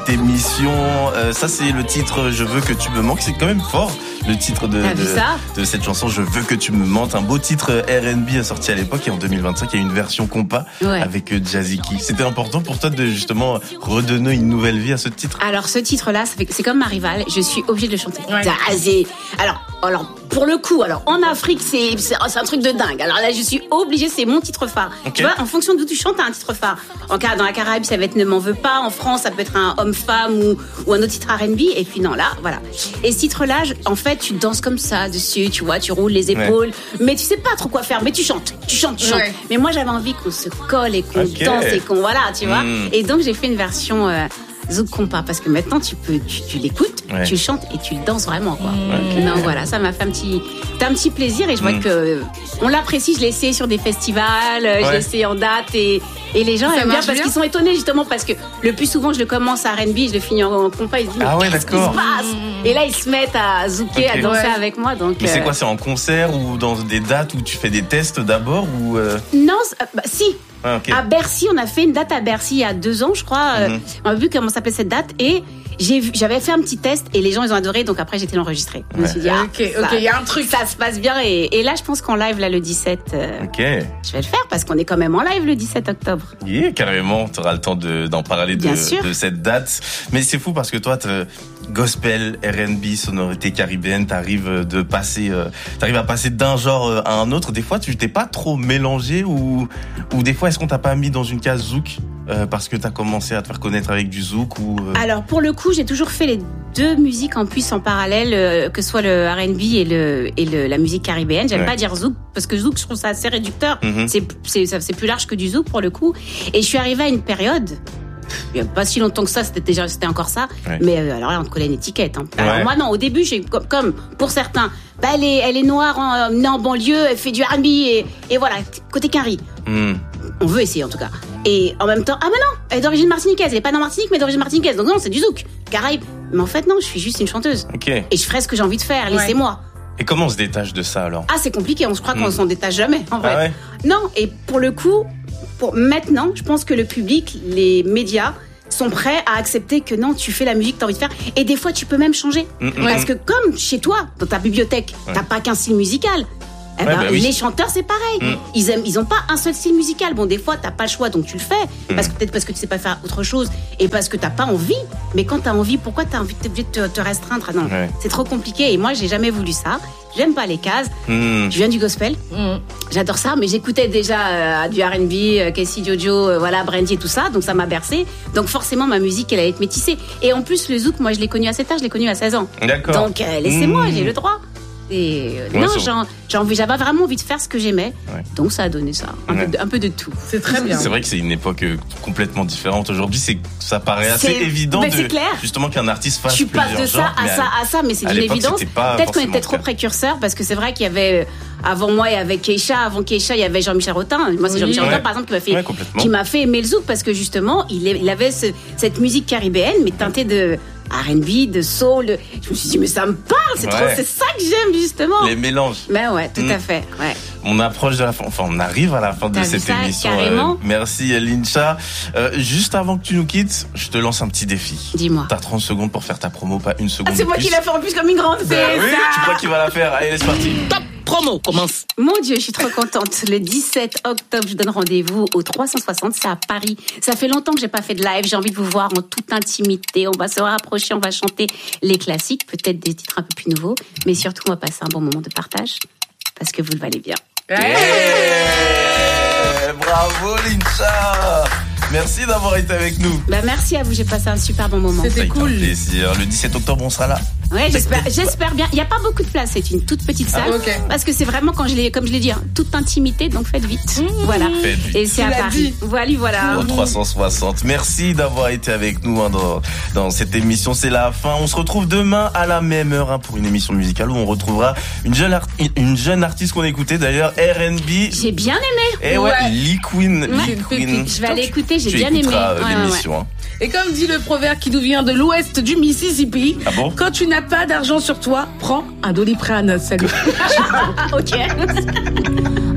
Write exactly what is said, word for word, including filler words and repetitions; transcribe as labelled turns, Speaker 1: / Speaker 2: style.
Speaker 1: émission. Euh, ça, c'est le titre Je veux que tu me manques. C'est quand même fort, le titre de, de, de cette chanson Je veux que tu me manques. Un beau titre R and B sorti à l'époque et en deux mille vingt-cinq, il y a une version compas ouais. avec Jazzy Key. C'était important pour toi de justement redonner une nouvelle vie à ce titre?
Speaker 2: Alors, ce titre-là, c'est comme ma rivale. Je suis obligée de le chanter. Ouais. Jazzy. Alors, alors, pour le coup, alors en Afrique, c'est, c'est, c'est un truc de dingue. Alors là, je suis obligée, c'est mon titre phare. Okay. Tu vois, en fonction d'où tu chantes, t'as un titre phare. En cas, dans la Caraïbe, ça va être Ne m'en veux pas. En France, ça peut être un homme-femme ou, ou un autre titre R and B. Et puis non, là, voilà. Et ce titre-là, en fait, tu danses comme ça dessus, tu vois, tu roules les épaules, ouais. mais tu sais pas trop quoi faire. Mais tu chantes, tu chantes, tu chantes. Ouais. Mais moi, j'avais envie qu'on se colle et qu'on okay. danse et qu'on voilà, tu vois. Mm. Et donc, j'ai fait une version. Euh, Zouk compas parce que maintenant tu peux tu, tu l'écoutes, ouais. tu le chantes et tu le danses vraiment quoi. Okay. Non voilà, ça m'a fait un petit un petit plaisir et je vois mmh. que on l'apprécie, je l'ai essayé sur des festivals, ouais. je l'ai essayé en date et et les gens ça aiment bien parce bien. qu'ils sont étonnés justement parce que le plus souvent je le commence à R and B, je le finis en, en compas, ils se disent ah ouais, qu'est-ce qui se passe mmh. Et là ils se mettent à zouker, okay. à danser ouais. avec moi donc.
Speaker 1: Mais euh... c'est quoi, c'est en concert ou dans des dates où tu fais des tests d'abord ou euh...
Speaker 2: Non, bah, si. Ah, okay. À Bercy, on a fait une date à Bercy il y a deux ans, je crois. Mm-hmm. Euh, on a vu comment s'appelait cette date et j'ai vu, j'avais fait un petit test et les gens ils ont adoré. Donc après j'étais l'enregistrer. Je me suis dit ah,
Speaker 3: ok, ok, il y a un truc,
Speaker 2: ça se passe bien et, et là je pense qu'en live là le dix-sept, euh,
Speaker 1: ok,
Speaker 2: je vais le faire parce qu'on est quand même en live le dix-sept octobre.
Speaker 1: Yeah, carrément, tu auras le temps de, d'en parler de, de cette date. Mais c'est fou parce que toi, gospel, R and B, sonorité caribéenne, t'arrives de passer, euh, t'arrives à passer d'un genre à un autre. Des fois, tu t'es pas trop mélangé ou ou des fois est-ce qu'on t'a pas mis dans une case zouk euh, parce que t'as commencé à te faire connaître avec du zouk ou euh...
Speaker 2: Alors pour le coup, j'ai toujours fait les deux musiques en plus en parallèle, euh, que ce soit le R and B et le et le, la musique caribéenne. J'aime ouais. pas dire zouk parce que zouk, je trouve ça assez réducteur. Mm-hmm. C'est c'est c'est plus large que du zouk pour le coup. Et je suis arrivée à une période. Il n'y a pas si longtemps que ça, c'était déjà c'était encore ça. Ouais. Mais euh, alors là, on te collait une étiquette. Hein. Alors ouais. moi, non, au début, j'ai comme, comme pour certains, bah, elle est, elle est noire, en, née en banlieue, elle fait du R and B et, et voilà, côté Carrie. Mm. On veut essayer en tout cas. Et en même temps, ah mais non, elle est d'origine martiniquaise, elle est pas dans Martinique, mais d'origine martiniquaise. Donc non, c'est du zouk, Caraïbes. Mais en fait, non, je suis juste une chanteuse. Okay. Et je ferai ce que j'ai envie de faire, ouais. laissez-moi.
Speaker 1: Et comment on se détache de ça alors?
Speaker 2: Ah, c'est compliqué, on se croit mm. qu'on s'en détache jamais, en vrai.
Speaker 1: Ah ouais.
Speaker 2: Non, et pour le coup, pour maintenant, je pense que le public, les médias, sont prêts à accepter que non, tu fais la musique que tu as envie de faire. Et des fois, tu peux même changer. Mmh, Parce mmh. que comme chez toi, dans ta bibliothèque, ouais. t'as pas qu'un style musical. Eh ben, ouais, bah oui. Les chanteurs, c'est pareil. Mmh. Ils aiment, ils ont pas un seul style musical. Bon, des fois, t'as pas le choix, donc tu le fais. Mmh. Parce que peut-être parce que tu sais pas faire autre chose et parce que t'as pas envie. Mais quand t'as envie, pourquoi t'as envie, t'es obligé de te, te restreindre? Non, ouais. c'est trop compliqué. Et moi, j'ai jamais voulu ça. J'aime pas les cases. Mmh. Je viens du gospel. Mmh. J'adore ça, mais j'écoutais déjà euh, du R and B, euh, Casey Jojo, euh, voilà, Brandy et tout ça. Donc ça m'a bercé. Donc forcément, ma musique, elle allait être métissée. Et en plus, le zouk, moi, je l'ai connu à cet âge, je l'ai connu à seize ans.
Speaker 1: D'accord.
Speaker 2: Donc euh, laissez-moi, mmh. j'ai le droit. Et euh, ouais, non, j'en, j'en, j'avais vraiment envie de faire ce que j'aimais. Ouais. Donc ça a donné ça. Un, ouais. peu, de, un peu de tout.
Speaker 3: C'est très bien.
Speaker 1: C'est vrai que c'est une époque complètement différente. Aujourd'hui, c'est, ça paraît assez c'est, évident de, justement qu'un artiste fasse plusieurs genres.
Speaker 2: Tu passes de ça à ça à ça, mais c'est d'une évidence. Peut-être qu'on était trop précurseurs parce que c'est vrai qu'il y avait... Avant moi, il y avait Keisha. Avant Keisha, il y avait Jean-Michel Rotin. Moi, c'est oui. Jean-Michel ouais. Rotin, par exemple, qui m'a fait, ouais, qui m'a fait aimer le zouk parce que justement, il, il avait ce, cette musique caribéenne, mais teintée de R and B, de soul. Je me suis dit, mais ça me parle, c'est ouais. trop, c'est ça que j'aime justement.
Speaker 1: Les mélanges.
Speaker 2: Ben ouais, tout mmh. à fait. Ouais.
Speaker 1: On approche de la fin, enfin, on arrive à la fin T'as de cette ça, émission.
Speaker 2: Carrément.
Speaker 1: Euh, merci Lincha. Euh, juste avant que tu nous quittes, je te lance un petit défi.
Speaker 2: Dis-moi.
Speaker 1: T'as trente secondes pour faire ta promo, pas une seconde.
Speaker 2: Ah, c'est moi
Speaker 1: plus.
Speaker 2: qui l'ai fait en plus comme une grande.
Speaker 1: Ben c'est oui, ça. Tu crois qu'il va la faire? Allez, c'est parti.
Speaker 4: Top promo commence.
Speaker 2: Mon Dieu, je suis trop contente. Le dix-sept octobre, je donne rendez-vous au trois cent soixante, c'est à Paris. Ça fait longtemps que j'ai pas fait de live. J'ai envie de vous voir en toute intimité. On va se rapprocher, on va chanter les classiques, peut-être des titres un peu plus nouveaux, mais surtout on va passer un bon moment de partage parce que vous le valez bien.
Speaker 1: Hey bravo Lincha. Merci d'avoir été avec nous.
Speaker 2: Bah merci à vous, j'ai passé un super bon moment.
Speaker 3: C'était cool.
Speaker 1: Un plaisir. Le dix-sept octobre, on sera là.
Speaker 2: Ouais, j'espère, j'espère bien. Il n'y a pas beaucoup de place, c'est une toute petite salle. Ah, okay. Parce que c'est vraiment, quand je l'ai, comme je l'ai dit, hein, toute intimité, donc faites vite. Mmh. Voilà.
Speaker 1: Faites vite.
Speaker 2: Et c'est tu à Paris. Voilà, voilà.
Speaker 1: Au trois cent soixante. Merci d'avoir été avec nous hein, dans, dans cette émission. C'est la fin. On se retrouve demain à la même heure hein, pour une émission musicale où on retrouvera une jeune, art- une jeune artiste qu'on écoutait d'ailleurs, R and B.
Speaker 2: J'ai bien aimé.
Speaker 1: Et ouais, ouais. Lee Queen.
Speaker 2: Ouais.
Speaker 1: Lee Queen.
Speaker 2: Je vais aller écouter, j'ai
Speaker 1: tu
Speaker 2: bien aimé.
Speaker 1: Euh,
Speaker 2: ouais,
Speaker 1: l'émission.
Speaker 2: Ouais.
Speaker 1: Hein.
Speaker 3: Et comme dit le proverbe qui nous vient de l'ouest du Mississippi,
Speaker 1: ah bon
Speaker 3: quand tu n'as pas d'argent sur toi, prends un Doliprane. Salut.
Speaker 2: Ok.